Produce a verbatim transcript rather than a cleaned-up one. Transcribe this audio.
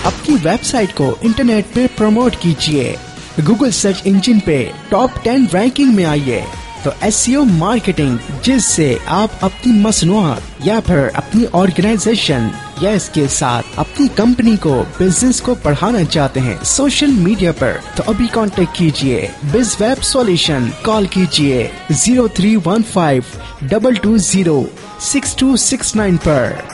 अपनी वेबसाइट को इंटरनेट पे प्रमोट कीजिए, गूगल सर्च इंजन पे टॉप टेन रैंकिंग में आइए। तो एसईओ मार्केटिंग, जिससे आप अपनी मसनूआत या फिर अपनी ऑर्गेनाइजेशन या इसके साथ अपनी कंपनी को, बिजनेस को बढ़ाना चाहते हैं सोशल मीडिया पर, तो अभी कांटेक्ट कीजिए बिज वेब सॉल्यूशन। कॉल कीजिए zero three one five double two zero six to six nine पर।